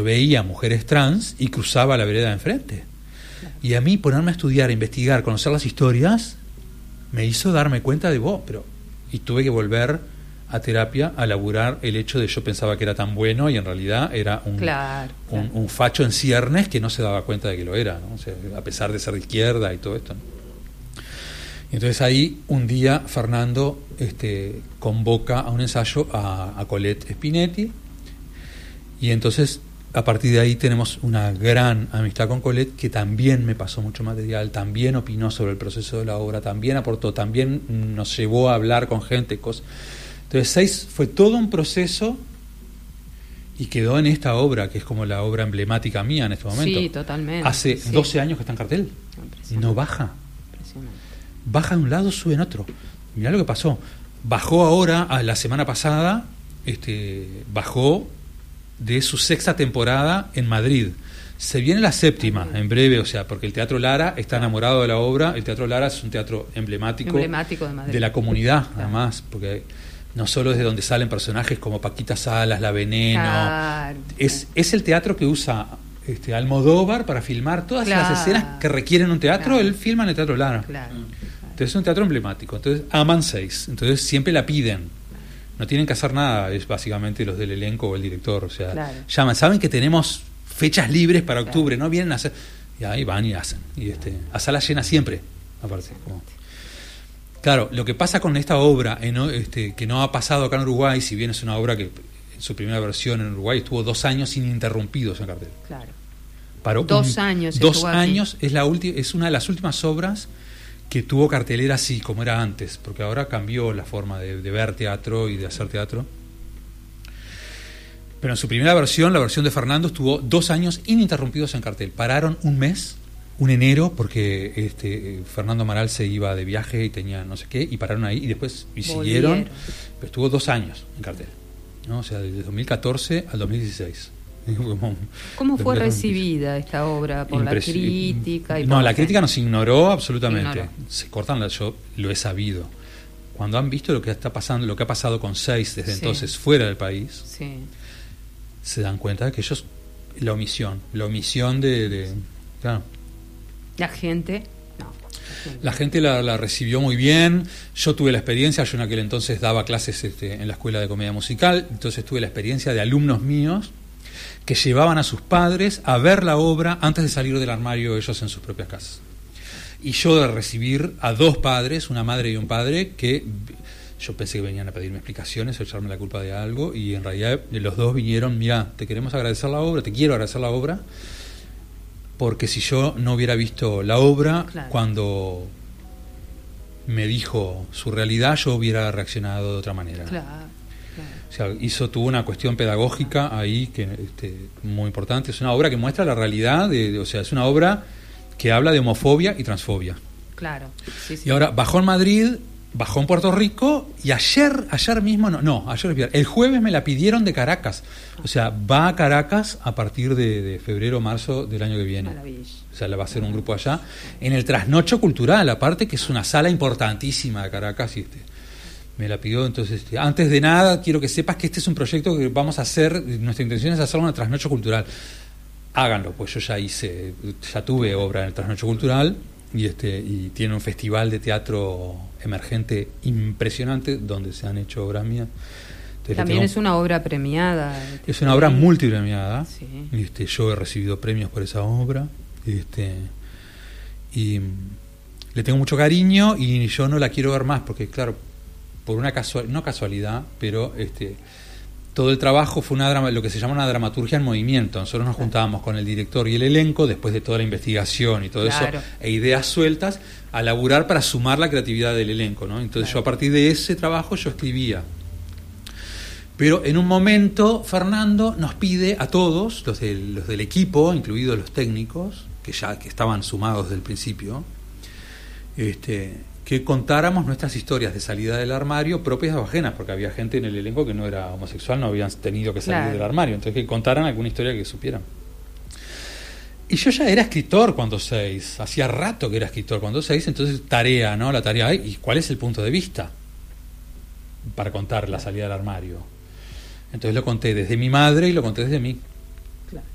veía mujeres trans y cruzaba la vereda de enfrente. Y a mí ponerme a estudiar, a investigar, conocer las historias, me hizo darme cuenta de y tuve que volver a terapia a laburar el hecho de yo pensaba que era tan bueno y en realidad era un facho en ciernes que no se daba cuenta de que lo era, ¿no? O sea, a pesar de ser de izquierda y todo esto, ¿no? Y entonces ahí un día Fernando convoca a un ensayo a Colette Spinetti, y entonces a partir de ahí tenemos una gran amistad con Colette, que también me pasó mucho material, también opinó sobre el proceso de la obra, también aportó, también nos llevó a hablar con gente, cosas. Entonces 6 fue todo un proceso y quedó en esta obra, que es como la obra emblemática mía en este momento. Sí, totalmente. Hace 12 años que está en cartel. No baja. Baja de un lado, sube en otro. Mirá lo que pasó. Bajó ahora, la semana pasada, bajó de su 6ª temporada en Madrid. Se viene la 7ª en breve, o sea, porque el Teatro Lara está enamorado de la obra. El Teatro Lara es un teatro emblemático de Madrid, de la comunidad, además, porque no solo es de donde salen personajes como Paquita Salas, La Veneno. Es el teatro que usa Almodóvar para filmar todas las escenas que requieren un teatro. Él filma en el Teatro Lara. Entonces es un teatro emblemático. Entonces aman 6. Entonces siempre la piden. No tienen que hacer nada, es básicamente los del elenco o el director. O sea, llaman, saben que tenemos fechas libres para octubre, no vienen a hacer. Y ahí van y hacen. Y a sala llena siempre, aparte. Claro, lo que pasa con esta obra, que no ha pasado acá en Uruguay, si bien es una obra que en su primera versión en Uruguay estuvo 2 años ininterrumpidos en cartel. Claro. Paró 2 años. 2 años es una de las últimas obras que tuvo cartelera así como era antes, porque ahora cambió la forma de ver teatro y de hacer teatro. Pero en su primera versión, la versión de Fernando, estuvo 2 años ininterrumpidos en cartel. Pararon un mes, un enero, porque Fernando Amaral se iba de viaje y tenía no sé qué, y pararon ahí y después siguieron. Pero estuvo 2 años en cartel, ¿no? O sea, desde 2014 al 2016. ¿Cómo fue recibida esta obra por la crítica? No, la crítica nos ignoró absolutamente. Se cortan yo lo he sabido. Cuando han visto lo que está pasando, lo que ha pasado con 6 desde entonces fuera del país, se dan cuenta de que ellos la omisión de claro. La gente la recibió muy bien. Yo tuve la experiencia, yo en aquel entonces daba clases en la Escuela de Comedia Musical, entonces tuve la experiencia de alumnos míos que llevaban a sus padres a ver la obra antes de salir del armario ellos en sus propias casas. Y yo de recibir a 2 padres, una madre y un padre, que yo pensé que venían a pedirme explicaciones o echarme la culpa de algo, y en realidad los 2 vinieron, mira, te queremos agradecer la obra, te quiero agradecer la obra, porque si yo no hubiera visto la obra cuando me dijo su realidad, yo hubiera reaccionado de otra manera. O sea, tuvo una cuestión pedagógica ahí que muy importante. Es una obra que muestra la realidad, o sea, es una obra que habla de homofobia y transfobia. Claro. Y ahora bajó en Madrid, bajó en Puerto Rico, y ayer mismo, el jueves me la pidieron de Caracas. O sea, va a Caracas a partir de febrero o marzo del año que viene. Maravilla. O sea, la va a hacer un grupo allá, en el Trasnocho Cultural, aparte, que es una sala importantísima de Caracas, y me la pidió. Entonces, antes de nada, quiero que sepas que este es un proyecto que vamos a hacer, nuestra intención es hacerlo en el Trasnocho Cultural. Háganlo, pues yo ya tuve obra en el Trasnocho Cultural, y tiene un festival de teatro emergente impresionante donde se han hecho obras mías. Entonces, también es una obra premiada. Es una obra multipremiada. Sí. Yo he recibido premios por esa obra. Y le tengo mucho cariño, y yo no la quiero ver más porque, claro, por una no casualidad, pero todo el trabajo fue lo que se llama una dramaturgia en movimiento. Nosotros nos juntábamos con el director y el elenco después de toda la investigación y todo eso, e ideas sueltas, a laburar para sumar la creatividad del elenco, ¿no? Entonces yo a partir de ese trabajo yo escribía. Pero en un momento Fernando nos pide a todos, los del equipo, incluidos los técnicos, que estaban sumados desde el principio, que contáramos nuestras historias de salida del armario, propias o ajenas, porque había gente en el elenco que no era homosexual, no habían tenido que salir del armario, entonces que contaran alguna historia que supieran. Y yo ya era escritor cuando 6, hacía rato que era escritor cuando 6, entonces la tarea, ¿y cuál es el punto de vista para contar la salida del armario? Entonces lo conté desde mi madre y lo conté desde mí.